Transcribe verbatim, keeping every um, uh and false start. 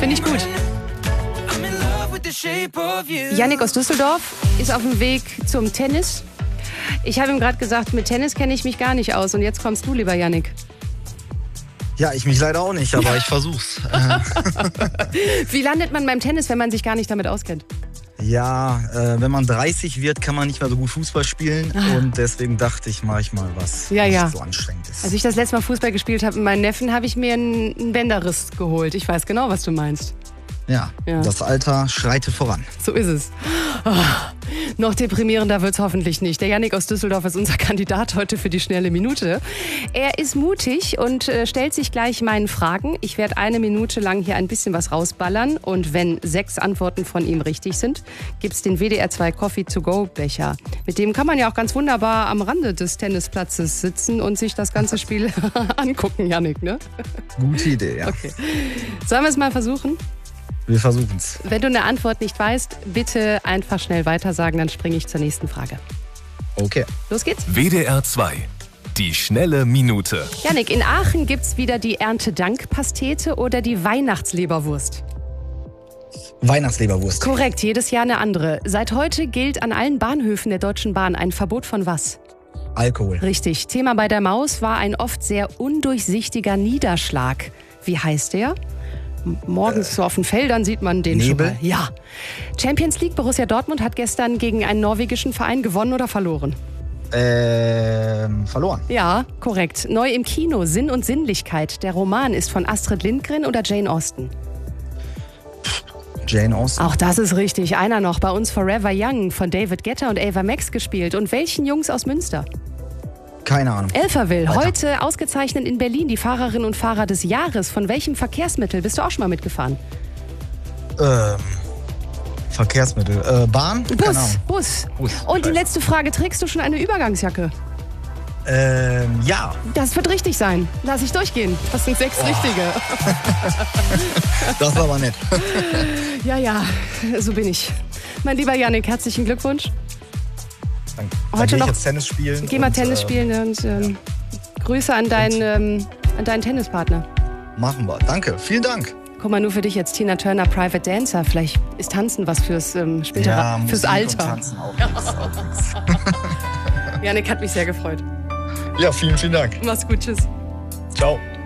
finde ich gut. Yannick aus Düsseldorf ist auf dem Weg zum Tennis. Ich habe ihm gerade gesagt, mit Tennis kenne ich mich gar nicht aus. Und jetzt kommst du, lieber Yannick. Ja, ich mich leider auch nicht, aber ich versuch's. Wie landet man beim Tennis, wenn man sich gar nicht damit auskennt? Ja, äh, wenn man dreißig wird, kann man nicht mehr so gut Fußball spielen. Ah. Und deswegen dachte ich, mache ich mal was, ja, nicht ja. so anstrengend ist. Als ich das letzte Mal Fußball gespielt habe mit meinen Neffen, habe ich mir einen, einen Bänderriss geholt. Ich weiß genau, was du meinst. Ja, Ja. das Alter schreitet voran. So ist es. Oh, noch deprimierender wird's hoffentlich nicht. Der Yannick aus Düsseldorf ist unser Kandidat heute für die schnelle Minute. Er ist mutig und äh, stellt sich gleich meinen Fragen. Ich werde eine Minute lang hier ein bisschen was rausballern. Und wenn sechs Antworten von ihm richtig sind, gibt's den W D R zwei Coffee to go Becher. Mit dem kann man ja auch ganz wunderbar am Rande des Tennisplatzes sitzen und sich das ganze Spiel angucken, Yannick, ne? Gute Idee, ja. Okay. Sollen wir es mal versuchen? Wir versuchen's. Wenn du eine Antwort nicht weißt, bitte einfach schnell weitersagen, dann springe ich zur nächsten Frage. Okay. Los geht's. W D R zwei. Die schnelle Minute. Yannick, in Aachen gibt's wieder die Erntedank-Pastete oder die Weihnachtsleberwurst? Weihnachtsleberwurst. Korrekt, jedes Jahr eine andere. Seit heute gilt an allen Bahnhöfen der Deutschen Bahn ein Verbot von was? Alkohol. Richtig. Thema bei der Maus war ein oft sehr undurchsichtiger Niederschlag. Wie heißt der? Morgens so auf den Feldern sieht man den Nebel? schon mal. Ja. Champions League, Borussia Dortmund hat gestern gegen einen norwegischen Verein gewonnen oder verloren? Ähm, verloren. Ja, korrekt. Neu im Kino, Sinn und Sinnlichkeit. Der Roman ist von Astrid Lindgren oder Jane Austen? Jane Austen. Auch das ist richtig. Einer noch. Bei uns Forever Young von David Guetta und Ava Max gespielt. Und welchen Jungs aus Münster? Keine Ahnung. Elferville, Weiter. heute ausgezeichnet in Berlin die Fahrerinnen und Fahrer des Jahres. Von welchem Verkehrsmittel bist du auch schon mal mitgefahren? Ähm, Verkehrsmittel. Äh, Bahn? Keine Bus, Ahnung. Bus. Bus. Und die Scheiße. letzte Frage, trägst du schon eine Übergangsjacke? Ähm, ja. Das wird richtig sein. Lass ich durchgehen. Das sind sechs richtige. Das war aber nett. Ja, ja, so bin ich. Mein lieber Yannick, herzlichen Glückwunsch. Dann, Heute dann geh ich noch- jetzt Tennis spielen. Geh mal und, Tennis äh, spielen und ähm, Grüße an deinen, ähm, an deinen Tennispartner. Machen wir. Danke. Vielen Dank. Guck mal, nur für dich jetzt Tina Turner, Private Dancer. Vielleicht ist Tanzen was fürs ähm, spätere, Ja, fürs Musik Alter. Und Tanzen auch nichts, auch nichts. Yannick hat mich sehr gefreut. Ja, vielen, vielen Dank. Mach's gut, tschüss. Ciao.